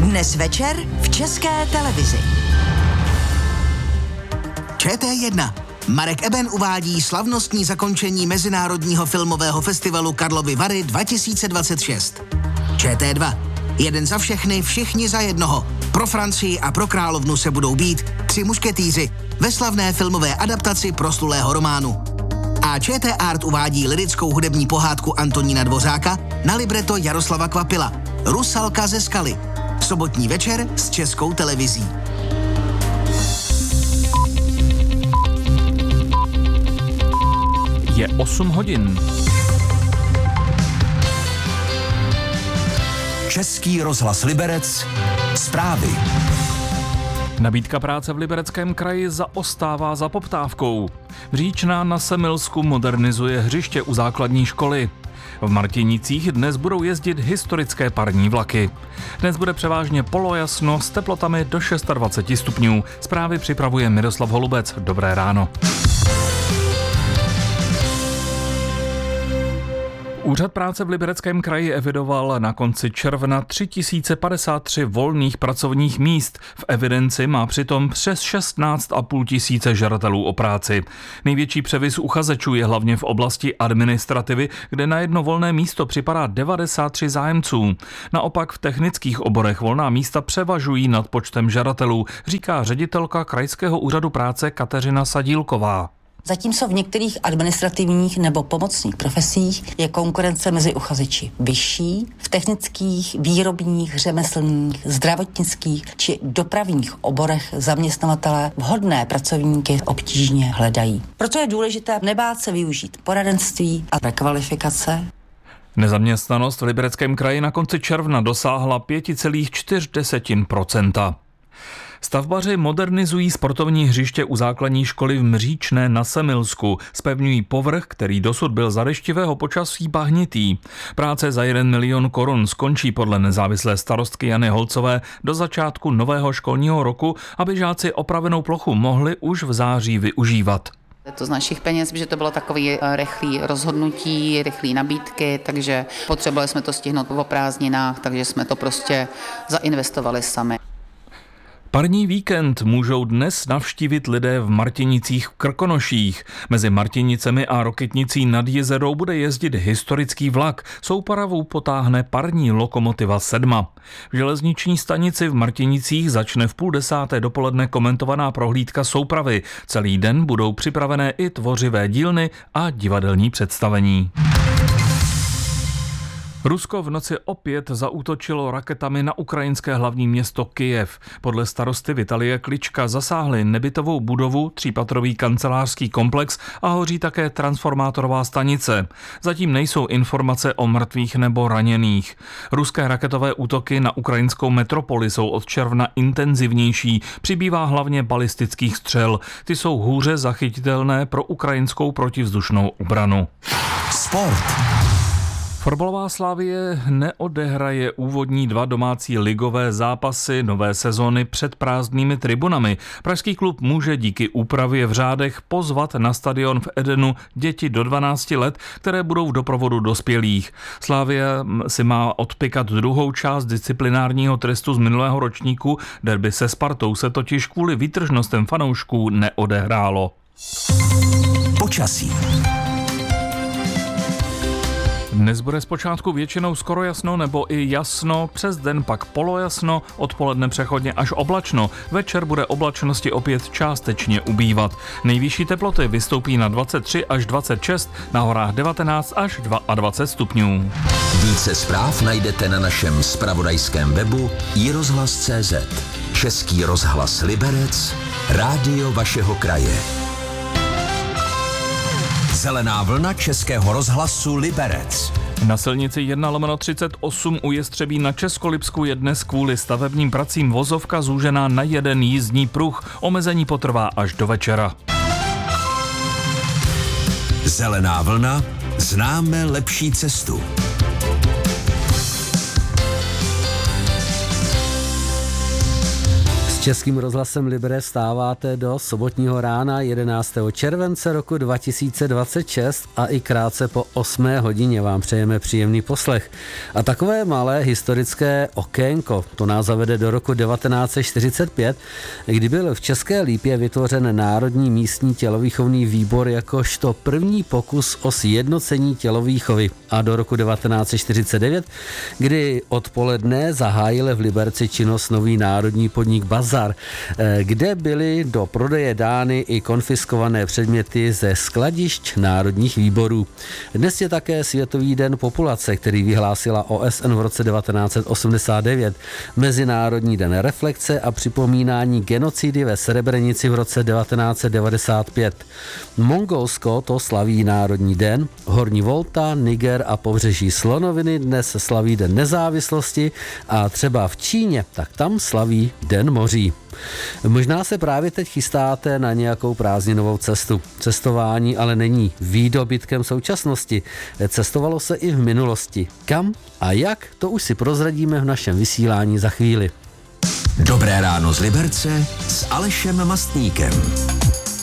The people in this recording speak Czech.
Dnes večer v České televizi. ČT1. Marek Eben uvádí slavnostní zakončení Mezinárodního filmového festivalu Karlovy Vary 2026. ČT2. Jeden za všechny, všichni za jednoho. Pro Francii a pro královnu se budou bít 3 mušketýři ve slavné filmové adaptaci proslulého románu. A ČT Art uvádí lyrickou hudební pohádku Antonína Dvořáka na libreto Jaroslava Kvapila. Rusalka ze skaly. Sobotní večer s Českou televizí. Je 8 hodin. Český rozhlas Liberec. Zprávy. Nabídka práce v Libereckém kraji zaostává za poptávkou. Mříčná na Semilsku modernizuje hřiště u základní školy. V Martinicích dnes budou jezdit historické parní vlaky. Dnes bude převážně polojasno s teplotami do 26 stupňů. Zprávy připravuje Miroslav Holubec. Dobré ráno. Úřad práce v Libereckém kraji evidoval na konci června 3053 volných pracovních míst. V evidenci má přitom přes 16,5 tisíce žadatelů o práci. Největší převis uchazečů je hlavně v oblasti administrativy, kde na jedno volné místo připadá 93 zájemců. Naopak v technických oborech volná místa převažují nad počtem žadatelů, říká ředitelka Krajského úřadu práce Kateřina Sadílková. Zatímco v některých administrativních nebo pomocných profesích je konkurence mezi uchazeči vyšší, v technických, výrobních, řemeslných, zdravotnických či dopravních oborech zaměstnavatelé vhodné pracovníky obtížně hledají. Proto je důležité nebát se využít poradenství a rekvalifikace. Nezaměstnanost v Libereckém kraji na konci června dosáhla 5,4%. Stavbaři modernizují sportovní hřiště u základní školy v Mříčné na Semilsku. Zpevňují povrch, který dosud byl za deštivého počasí bahnitý. Práce za 1 milion korun skončí podle nezávislé starostky Jany Holcové do začátku nového školního roku, aby žáci opravenou plochu mohli už v září využívat. Je to z našich peněz, že to bylo takové rychlé rozhodnutí, rychlé nabídky, takže potřebovali jsme to stihnout o prázdninách, takže jsme to prostě zainvestovali sami. Parní víkend můžou dnes navštívit lidé v Martinicích v Krkonoších. Mezi Martinicemi a Rokytnicí nad Jizerou bude jezdit historický vlak. Soupravu potáhne parní lokomotiva 7. V železniční stanici v Martinicích začne v 9:30 dopoledne komentovaná prohlídka soupravy. Celý den budou připravené i tvořivé dílny a divadelní představení. Rusko v noci opět zaútočilo raketami na ukrajinské hlavní město Kyjev. Podle starosty Vitalie Klička zasáhli nebytovou budovu, 3patrový kancelářský komplex a hoří také transformátorová stanice. Zatím nejsou informace o mrtvých nebo raněných. Ruské raketové útoky na ukrajinskou metropoli jsou od června intenzivnější. Přibývá hlavně balistických střel. Ty jsou hůře zachytitelné pro ukrajinskou protivzdušnou obranu. Sport. Fotbalová Slavie neodehraje úvodní 2 domácí ligové zápasy nové sezony před prázdnými tribunami. Pražský klub může díky úpravě v řádech pozvat na stadion v Edenu děti do 12 let, které budou v doprovodu dospělých. Slavie si má odpikat druhou část disciplinárního trestu z minulého ročníku. Derby se Spartou se totiž kvůli výtržnostem fanoušků neodehrálo. Počasí. Dnes bude zpočátku většinou skoro jasno nebo i jasno, přes den pak polojasno, odpoledne přechodně až oblačno. Večer bude oblačnosti opět částečně ubývat. Nejvyšší teploty vystoupí na 23 až 26, na horách 19 až 22 stupňů. Více zpráv najdete na našem zpravodajském webu iRozhlas.cz. Český rozhlas Liberec, rádio vašeho kraje. Zelená vlna Českého rozhlasu Liberec. Na silnici 1/38 u Jestřebí na Českolipsku je dnes kvůli stavebním pracím vozovka zúžená na jeden jízdní pruh. Omezení potrvá až do večera. Zelená vlna, známe lepší cestu. Českým rozhlasem Liberec vstáváte do sobotního rána 11. července roku 2026 a i krátce po 8 hodině vám přejeme příjemný poslech. A takové malé historické okénko, to nás zavede do roku 1945, kdy byl v České Lípě vytvořen Národní místní tělovýchovný výbor jakožto první pokus o sjednocení tělovýchovy. A do roku 1949, kdy odpoledne zahájil v Liberci činnost nový národní podnik Bazar, kde byly do prodeje dány i konfiskované předměty ze skladišť národních výborů. Dnes je také Světový den populace, který vyhlásila OSN v roce 1989, Mezinárodní den reflexe a připomínání genocidy ve Srebrenici v roce 1995. Mongolsko to slaví Národní den, Horní Volta, Niger a pobřeží Slonoviny dnes slaví Den nezávislosti a třeba v Číně, tak tam slaví Den moří. Možná se právě teď chystáte na nějakou prázdninovou cestu. Cestování ale není výdobytkem současnosti. Cestovalo se i v minulosti. Kam a jak, to už si prozradíme v našem vysílání za chvíli. Dobré ráno z Liberce s Alešem Mastníkem.